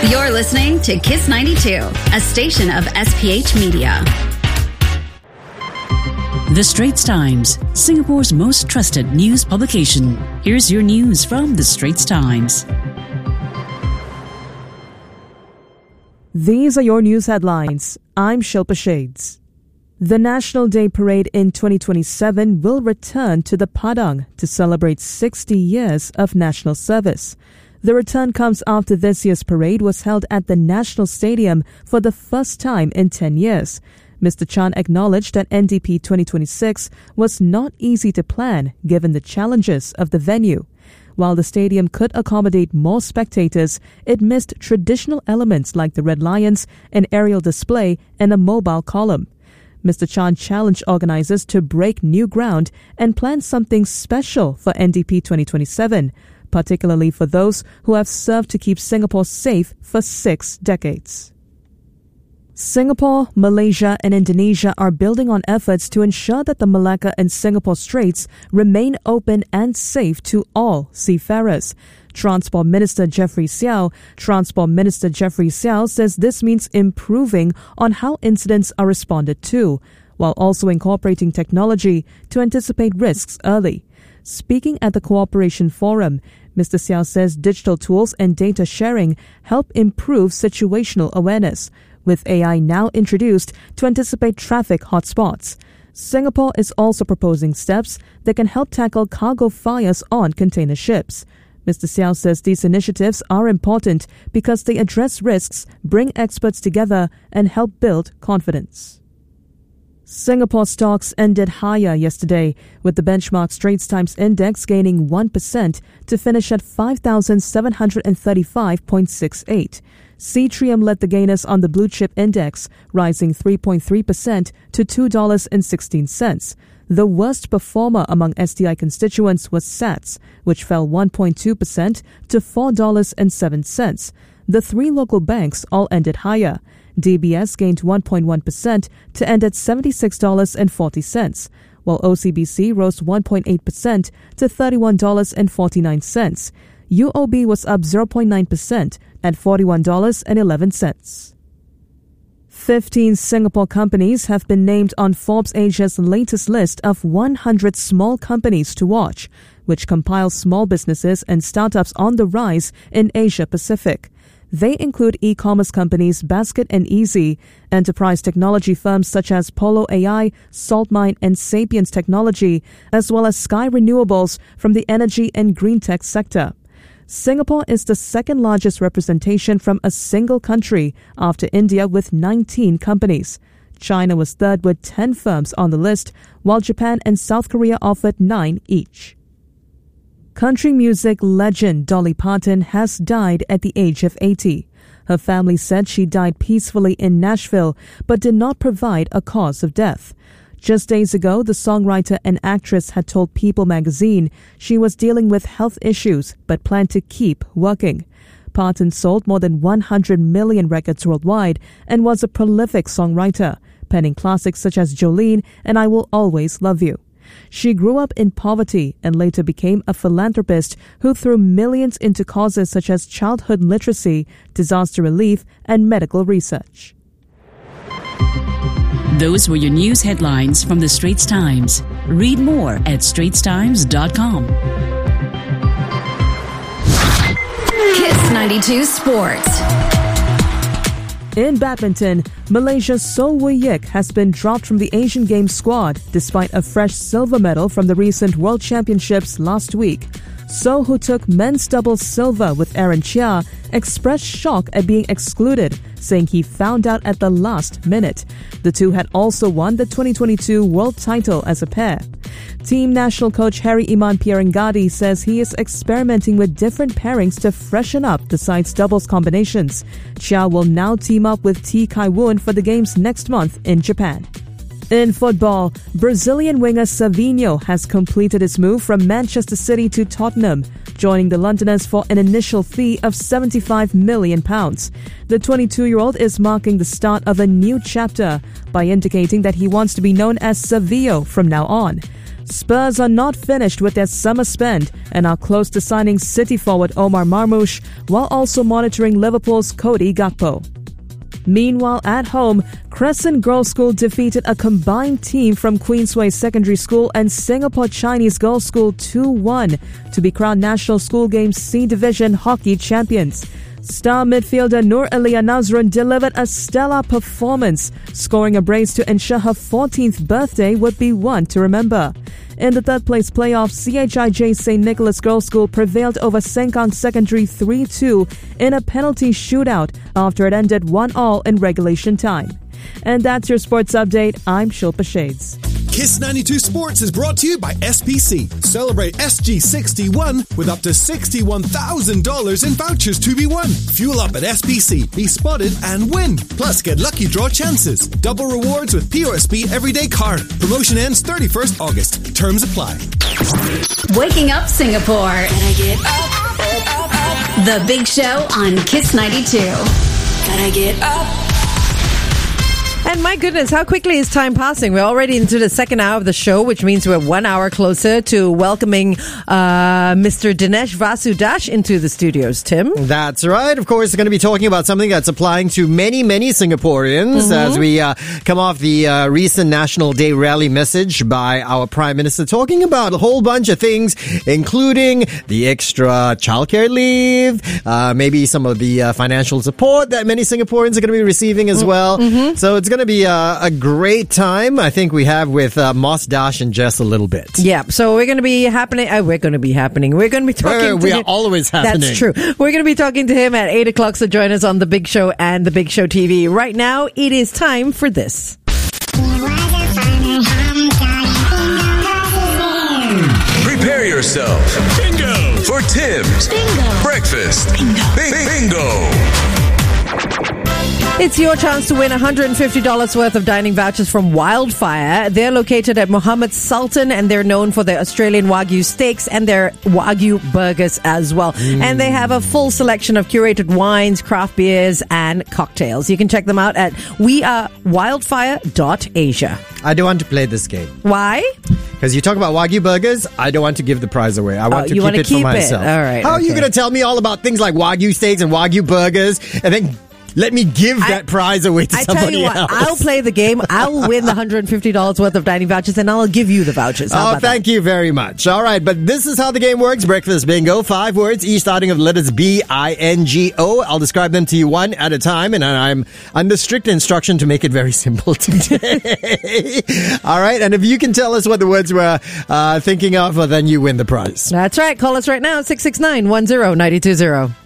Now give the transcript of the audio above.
You're listening to Kiss 92, a station of SPH Media. The Straits Times, Singapore's most trusted news publication. Here's your news from The Straits Times. These are your news headlines. I'm Shilpa Shades. The National Day Parade in 2027 will return to the Padang to celebrate 60 years of national service. The return comes after this year's parade was held at the National Stadium for the first time in 10 years. Mr. Chan acknowledged that NDP 2026 was not easy to plan given the challenges of the venue. While the stadium could accommodate more spectators, it missed traditional elements like the Red Lions, an aerial display, and a mobile column. Mr. Chan challenged organizers to break new ground and plan something special for NDP 2027, particularly for those who have served to keep Singapore safe for 6 decades. Singapore, Malaysia and Indonesia are building on efforts to ensure that the Malacca and Singapore Straits remain open and safe to all seafarers. Transport Minister Jeffrey Seow says this means improving on how incidents are responded to, while also incorporating technology to anticipate risks early. Speaking at the Cooperation Forum, Mr. Seow says digital tools and data sharing help improve situational awareness, with AI now introduced to anticipate traffic hotspots. Singapore is also proposing steps that can help tackle cargo fires on container ships. Mr. Seow says these initiatives are important because they address risks, bring experts together, and help build confidence. Singapore stocks ended higher yesterday, with the benchmark Straits Times Index gaining 1% to finish at 5,735.68. Seatrium led the gainers on the Blue Chip Index, rising 3.3% to $2.16. The worst performer among STI constituents was SATS, which fell 1.2% to $4.07. The 3 local banks all ended higher. DBS gained 1.1% to end at $76.40, while OCBC rose 1.8% to $31.49. UOB was up 0.9% at $41.11. 15 Singapore companies have been named on Forbes Asia's latest list of 100 small companies to watch, which compiles small businesses and startups on the rise in Asia Pacific. They include e-commerce companies Basket and Easy, enterprise technology firms such as Polo AI, Saltmine and Sapiens Technology, as well as Sky Renewables from the energy and green tech sector. Singapore is the second largest representation from a single country after India with 19 companies. China was third with 10 firms on the list, while Japan and South Korea offered 9 each. Country music legend Dolly Parton has died at the age of 80. Her family said she died peacefully in Nashville, but did not provide a cause of death. Just days ago, the songwriter and actress had told People magazine she was dealing with health issues but planned to keep working. Parton sold more than 100 million records worldwide and was a prolific songwriter, penning classics such as Jolene and I Will Always Love You. She grew up in poverty and later became a philanthropist who threw millions into causes such as childhood literacy, disaster relief, and medical research. Those were your news headlines from The Straits Times. Read more at straitstimes.com. Kiss 92 Sports. In badminton, Malaysia's So Woo Yik has been dropped from the Asian Games squad despite a fresh silver medal from the recent World Championships last week. So, who took men's doubles silver with Aaron Chia, expressed shock at being excluded, saying he found out at the last minute. The two had also won the 2022 world title as a pair. Team national coach Harry Iman Pierangadi says he is experimenting with different pairings to freshen up the side's doubles combinations. Chia will now team up with T. Kai Woon for the games next month in Japan. In football, Brazilian winger Savinho has completed his move from Manchester City to Tottenham, joining the Londoners for an initial fee of £75 million. The 22-year-old is marking the start of a new chapter by indicating that he wants to be known as Savinho from now on. Spurs are not finished with their summer spend and are close to signing City forward Omar Marmoush, while also monitoring Liverpool's Cody Gakpo. Meanwhile, at home, Crescent Girls' School defeated a combined team from Queensway Secondary School and Singapore Chinese Girls' School 2-1 to be crowned National School Games C Division hockey champions. Star midfielder Noor Aliyah Nazrun delivered a stellar performance, scoring a brace to ensure her 14th birthday would be one to remember. In the third-place playoff, CHIJ St. Nicholas Girls' School prevailed over Sengkang Secondary 3-2 in a penalty shootout after it ended 1-1 in regulation time. And that's your sports update. I'm Shilpa Shades. Kiss 92 Sports is brought to you by SPC. Celebrate SG61 with up to $61,000 in vouchers to be won. Fuel up at SPC, be spotted and win. Plus, get lucky draw chances. Double rewards with POSB Everyday Card. Promotion ends 31st August. Terms apply. Waking up Singapore. Gotta get up. The Big Show on Kiss 92. Gotta get up. And my goodness, how quickly is time passing? We're already into the second hour of the show, which means we're 1 hour closer to welcoming Mr. Dinesh Vasudash into the studios. Tim? That's right. Of course, we're going to be talking about something that's applying to many, many Singaporeans as we come off the recent National Day rally message by our Prime Minister, talking about a whole bunch of things, including the extra childcare leave, maybe some of the financial support that many Singaporeans are going to be receiving as well. So it's going to be a great time, I think, we have with Moss, Dash, and Jess a little bit. Yeah, so we're going to be happening. We're going to be talking to we him. are always happening. That's true. We're going to be talking to him at 8 o'clock, so join us on The Big Show and The Big Show TV. Right now, it is time for this. Prepare yourself. Bingo! For Tim's Bingo Breakfast Bingo. It's your chance to win $150 worth of dining vouchers from Wildfire. They're located at Mohammed Sultan, and they're known for their Australian Wagyu steaks and their Wagyu burgers as well. And they have a full selection of curated wines, craft beers, and cocktails. You can check them out at wearewildfire.asia. I don't want to play this game. Why? Because you talk about Wagyu burgers, I don't want to give the prize away. I want to keep it for myself. All right. How are you going to tell me all about things like Wagyu steaks and Wagyu burgers and then let me give that prize away to somebody else? I'll play the game. I'll win the $150 worth of dining vouchers, and I'll give you the vouchers. Thank you very much. All right, but this is how the game works. Breakfast Bingo. 5 words, each starting with letters B-I-N-G-O. I'll describe them to you one at a time, and I'm under strict instruction to make it very simple today. All right, and if you can tell us what the words we're thinking of, then you win the prize. That's right. Call us right now, 669-10-920.